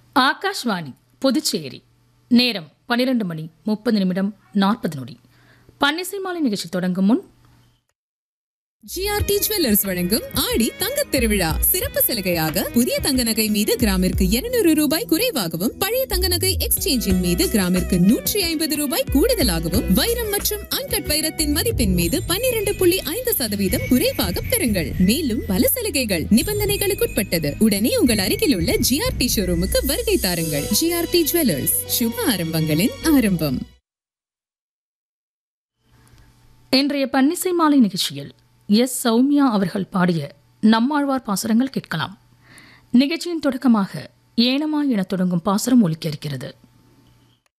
ஆகாஷ்வாணி புதுச்சேரி. நேரம் 12:30 பன்னிசை மாலை நிகழ்ச்சி தொடங்கும் முன் ஜிஆர்டி ஜுவல்லர்ஸ் வழங்கும் ஆடி தங்கத் திருவிழா சிறப்பு சலுகையாக புதிய தங்க நகை மீது கிராமிற்கு 200 ரூபாய் குறைவாகவும், பழைய தங்க நகை எக்ஸ்சேஞ்சின் மீது கிராமிற்கு 150 ரூபாய் கூடுதலாகவும், வைரம் மற்றும் அன்கட் வைரத்தின் மதிப்பின் மீது 12.5% குறைவாக பெறுங்கள். மேலும் பல சலுகைகள் நிபந்தனைகளுக்குட்பட்டது. உடனே உங்கள் அருகில் உள்ள ஜிஆர்டி ஷோரூமுக்கு வருகை தாருங்கள். ஜிஆர்டி ஜுவல்லர்ஸ், சுப ஆரம்பங்களின் ஆரம்பம். இன்றைய பன்னிசை மாலை நிகழ்ச்சியில் எஸ். சௌமியா அவர்கள் பாடிய நம்மாழ்வார் பாசுரங்கள் கேட்கலாம். நிகழ்ச்சியின் தொடக்கமாக ஏனமா என தொடங்கும் பாசுரம் ஒலிக்க இருக்கிறது.